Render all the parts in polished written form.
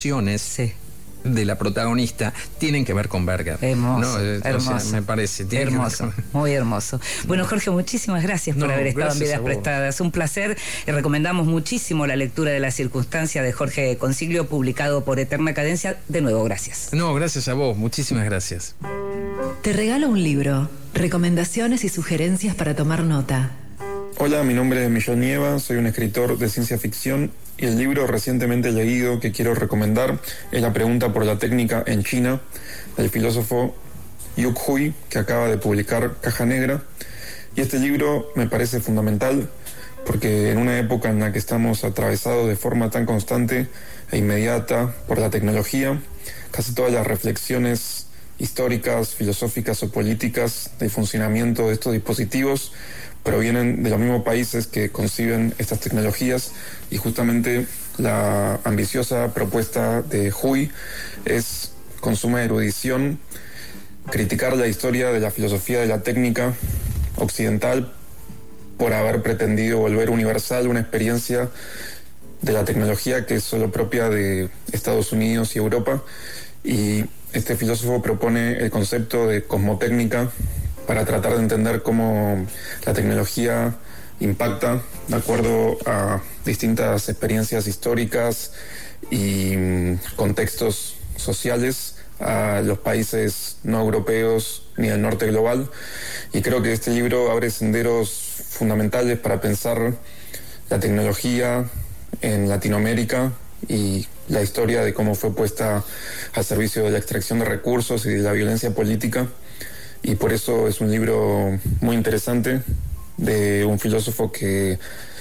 Sí. De la protagonista tienen que ver con Berger. Hermoso, ¿no? hermoso. O sea, me parece. Hermoso, muy hermoso. Bueno, Jorge, muchísimas gracias por haber estado en Vidas Prestadas. Un placer. Recomendamos muchísimo la lectura de La Circunstancia de Jorge Consiglio, publicado por Eterna Cadencia. De nuevo, gracias. No, gracias a vos. Muchísimas gracias. Te regalo un libro. Recomendaciones y sugerencias para tomar nota. Hola, mi nombre es Michel Nieva, soy un escritor de ciencia ficción y el libro recientemente leído que quiero recomendar es La pregunta por la técnica en China, del filósofo Yu Hui, que acaba de publicar Caja Negra. Y este libro me parece fundamental porque en una época en la que estamos atravesados de forma tan constante e inmediata por la tecnología, casi todas las reflexiones históricas, filosóficas o políticas del funcionamiento de estos dispositivos provienen de los mismos países que conciben estas tecnologías, y justamente la ambiciosa propuesta de Hui es, con suma erudición, criticar la historia de la filosofía de la técnica occidental por haber pretendido volver universal una experiencia de la tecnología que es solo propia de Estados Unidos y Europa. Y este filósofo propone el concepto de cosmotécnica para tratar de entender cómo la tecnología impacta de acuerdo a distintas experiencias históricas y contextos sociales a los países no europeos ni del norte global. Y creo que este libro abre senderos fundamentales para pensar la tecnología en Latinoamérica y la historia de cómo fue puesta al servicio de la extracción de recursos y de la violencia política. Y por eso es un libro muy interesante de un filósofo que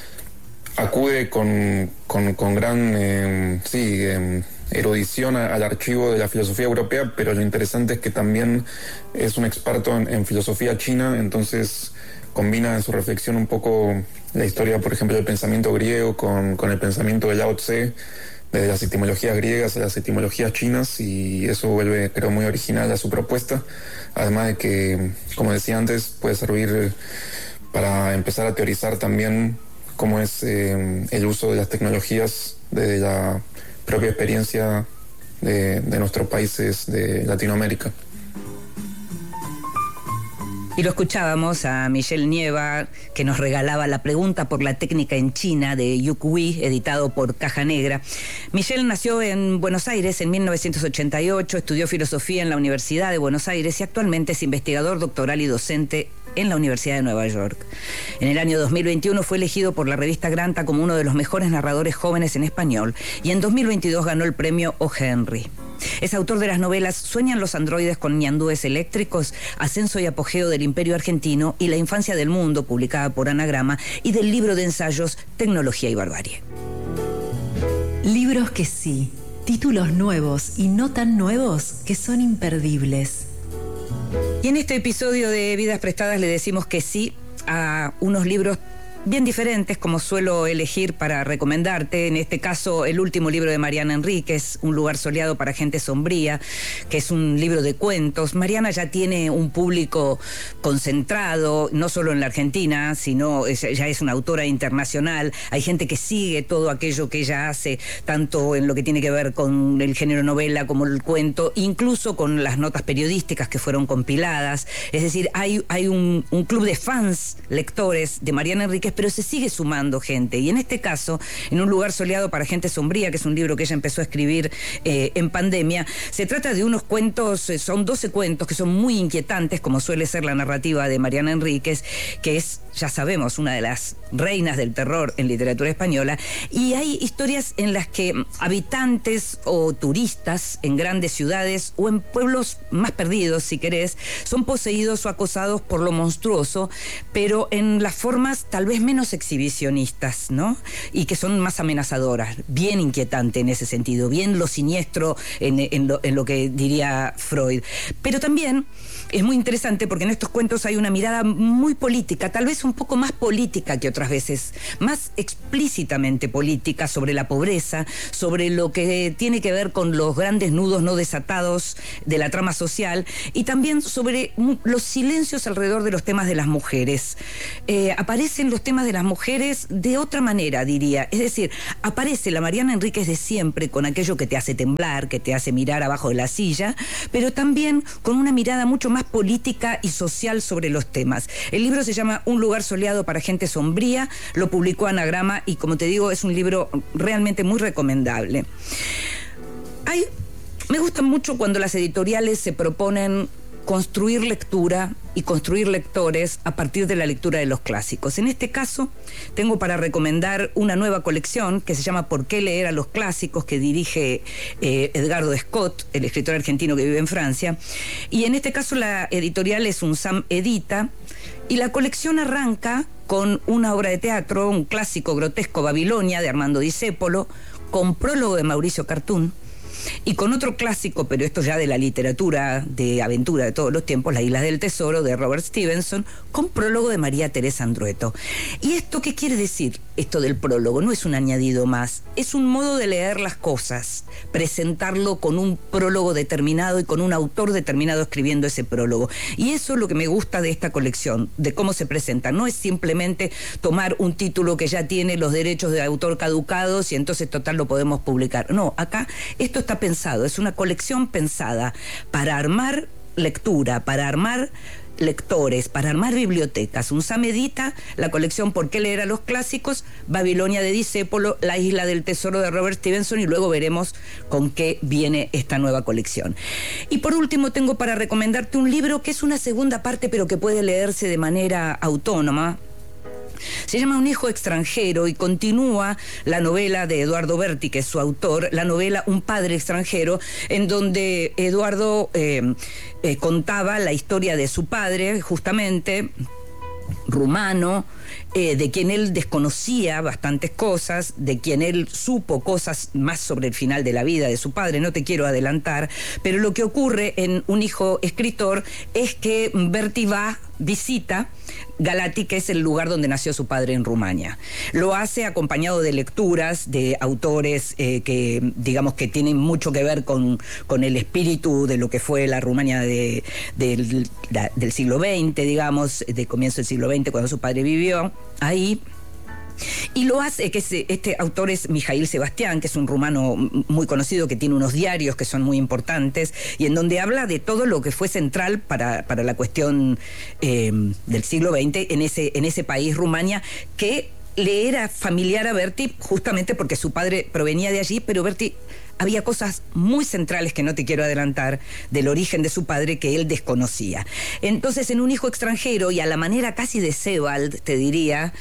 acude con gran erudición al archivo de la filosofía europea, pero lo interesante es que también es un experto en filosofía china, entonces combina en su reflexión un poco la historia, por ejemplo, del pensamiento griego con el pensamiento de Lao Tse, desde las etimologías griegas a las etimologías chinas, y eso vuelve, creo, muy original a su propuesta, además de que, como decía antes, puede servir para empezar a teorizar también cómo es el uso de las tecnologías desde la propia experiencia de nuestros países de Latinoamérica. Y lo escuchábamos a Michel Nieva, que nos regalaba La pregunta por la técnica en China, de Yu Hui, editado por Caja Negra. Michel nació en Buenos Aires en 1988, estudió filosofía en la Universidad de Buenos Aires y actualmente es investigador doctoral y docente en la Universidad de Nueva York. En el año 2021 fue elegido por la revista Granta como uno de los mejores narradores jóvenes en español, y en 2022 ganó el premio O. Henry. Es autor de las novelas Sueñan los androides con ñandúes eléctricos, Ascenso y apogeo del Imperio Argentino y La infancia del mundo, publicada por Anagrama, y del libro de ensayos Tecnología y barbarie. Libros que sí, títulos nuevos y no tan nuevos que son imperdibles. Y en este episodio de Vidas Prestadas le decimos que sí a unos libros bien diferentes, como suelo elegir para recomendarte. En este caso, el último libro de Mariana Enríquez, Un lugar soleado para gente sombría, que es un libro de cuentos. Mariana ya tiene un público concentrado, no solo en la Argentina, sino ya es una autora internacional. Hay gente que sigue todo aquello que ella hace, tanto en lo que tiene que ver con el género novela como el cuento, incluso con las notas periodísticas que fueron compiladas. Es decir, hay un club de fans, lectores de Mariana Enríquez, pero se sigue sumando gente. Y en este caso, en Un lugar soleado para gente sombría, que es un libro que ella empezó a escribir en pandemia, se trata de unos cuentos, son 12 cuentos que son muy inquietantes, como suele ser la narrativa de Mariana Enríquez, que es, ya sabemos, una de las reinas del terror en literatura española. Y hay historias en las que habitantes o turistas en grandes ciudades o en pueblos más perdidos, si querés, son poseídos o acosados por lo monstruoso, pero en las formas tal vez menos exhibicionistas, ¿no? Y que son más amenazadoras. Bien inquietante en ese sentido, bien lo siniestro en lo que diría Freud. Pero también es muy interesante porque en estos cuentos hay una mirada muy política, tal vez parece un poco más política que otras veces, más explícitamente política, sobre la pobreza, sobre lo que tiene que ver con los grandes nudos no desatados de la trama social y también sobre los silencios alrededor de los temas de las mujeres. Aparecen los temas de las mujeres de otra manera, diría. Es decir, aparece la Mariana Enríquez de siempre con aquello que te hace temblar, que te hace mirar abajo de la silla, pero también con una mirada mucho más política y social sobre los temas. El libro se llama Un lugar soleado para gente sombría, lo publicó Anagrama y, como te digo, es un libro realmente muy recomendable. Me gusta mucho cuando las editoriales se proponen construir lectura y construir lectores a partir de la lectura de los clásicos. En este caso, tengo para recomendar una nueva colección que se llama ¿Por qué leer a los clásicos?, que dirige Edgardo Scott, el escritor argentino que vive en Francia. Y en este caso la editorial es UNSAM Edita, y la colección arranca con una obra de teatro, un clásico grotesco, Babilonia, de Armando Discépolo, con prólogo de Mauricio Cartún, y con otro clásico, pero esto ya de la literatura de aventura de todos los tiempos, Las Islas del Tesoro, de Robert Stevenson, con prólogo de María Teresa Andrueto. ¿Y esto qué quiere decir? Esto del prólogo no es un añadido más, es un modo de leer las cosas, presentarlo con un prólogo determinado y con un autor determinado escribiendo ese prólogo. Y eso es lo que me gusta de esta colección, de cómo se presenta. No es simplemente tomar un título que ya tiene los derechos de autor caducados y entonces total lo podemos publicar. No, acá esto está pensado, es una colección pensada para armar lectura, para armar lectores, para armar bibliotecas. UNSAM edita la colección ¿Por qué leer a los clásicos?, Babilonia de Discépolo, La Isla del Tesoro de Robert Stevenson, y luego veremos con qué viene esta nueva colección. Y por último tengo para recomendarte un libro que es una segunda parte pero que puede leerse de manera autónoma. Se llama Un hijo extranjero y continúa la novela de Eduardo Berti, que es su autor, la novela Un padre extranjero, en donde Eduardo contaba la historia de su padre, justamente rumano, de quien él desconocía bastantes cosas, de quien él supo cosas más sobre el final de la vida de su padre. No te quiero adelantar, pero lo que ocurre en Un hijo escritor es que Berti visita Galati, que es el lugar donde nació su padre en Rumania. Lo hace acompañado de lecturas de autores que, digamos, que tienen mucho que ver con el espíritu de lo que fue la Rumania del siglo XX, digamos, de comienzo del siglo XX, cuando su padre vivió ahí. Y lo hace, que este autor es Mijail Sebastián, que es un rumano muy conocido, que tiene unos diarios que son muy importantes, y en donde habla de todo lo que fue central para la cuestión del siglo XX en ese país, Rumania, que le era familiar a Berti justamente porque su padre provenía de allí, pero Berti había cosas muy centrales que no te quiero adelantar del origen de su padre que él desconocía. Entonces, en Un hijo extranjero, y a la manera casi de Sebald, te diría,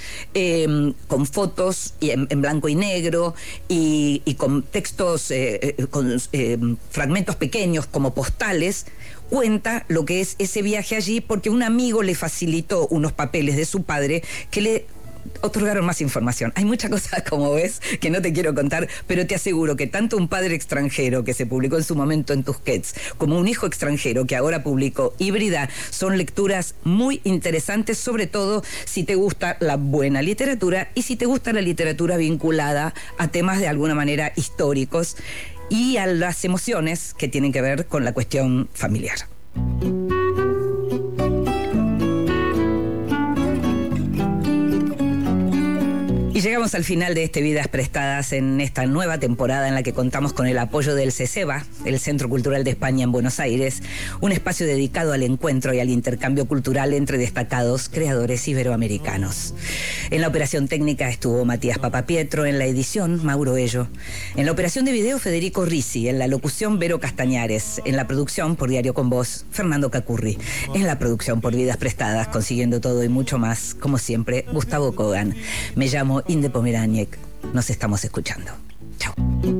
con fotos en blanco y negro y con textos, con fragmentos pequeños como postales, cuenta lo que es ese viaje allí, porque un amigo le facilitó unos papeles de su padre que le otorgaron más información. Hay muchas cosas, como ves, que no te quiero contar, pero te aseguro que tanto Un padre extranjero, que se publicó en su momento en Tusquets, como Un hijo extranjero, que ahora publicó Híbrida, son lecturas muy interesantes, sobre todo si te gusta la buena literatura y si te gusta la literatura vinculada a temas de alguna manera históricos y a las emociones que tienen que ver con la cuestión familiar. Y llegamos al final de este Vidas Prestadas en esta nueva temporada en la que contamos con el apoyo del CESEBA, el Centro Cultural de España en Buenos Aires, un espacio dedicado al encuentro y al intercambio cultural entre destacados creadores iberoamericanos. En la operación técnica estuvo Matías Papapietro, en la edición Mauro Ello, en la operación de video Federico Risi, en la locución Vero Castañares, en la producción por Diario con Voz Fernando Cacurri, en la producción por Vidas Prestadas, consiguiendo todo y mucho más, como siempre, Gustavo Kogan. Me llamo Inde Pomeraniec. Nos estamos escuchando. Chao.